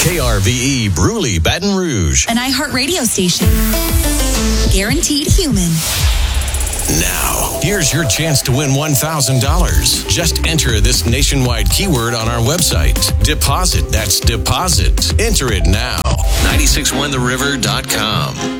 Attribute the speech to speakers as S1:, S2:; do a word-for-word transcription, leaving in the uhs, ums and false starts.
S1: K R V E Bruley, Baton Rouge.
S2: An iHeartRadio station. Guaranteed human.
S1: Now, here's your chance to win one thousand dollars. Just enter this nationwide keyword on our website. Deposit. That's deposit. Enter it now. nine six one the river dot com.